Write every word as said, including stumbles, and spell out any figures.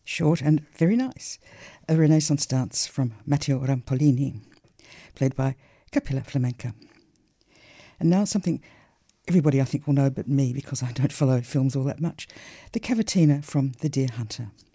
Short and very nice. A Renaissance dance from Matteo Rampolini, played by Capilla Flamenca. And now something everybody I think will know but me, because I don't follow films all that much. The Cavatina from The Deer Hunter.